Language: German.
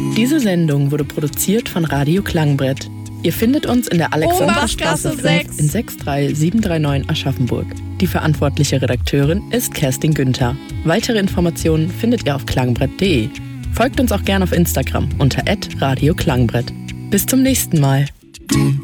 Diese Sendung wurde produziert von Radio Klangbrett. Ihr findet uns in der Alexanderstraße 5 in 63739 Aschaffenburg. Die verantwortliche Redakteurin ist Kerstin Günther. Weitere Informationen findet ihr auf klangbrett.de. Folgt uns auch gerne auf Instagram unter @radioklangbrett. Bis zum nächsten Mal.